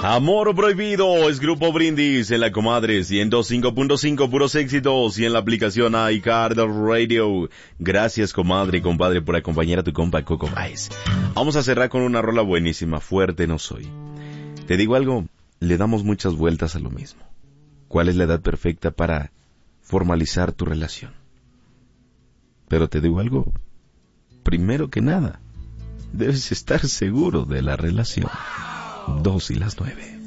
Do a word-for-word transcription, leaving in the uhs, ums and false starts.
Amor Prohibido es Grupo Brindis en la Comadre ciento cinco punto cinco puros éxitos y en la aplicación iCardio Radio. Gracias, comadre y compadre, por acompañar a tu compa Coco Baez. Vamos a cerrar con una rola buenísima, Fuerte no soy. Te digo algo, le damos muchas vueltas a lo mismo. ¿Cuál es la edad perfecta para formalizar tu relación? Pero te digo algo, primero que nada, debes estar seguro de la relación. Dos y las nueve.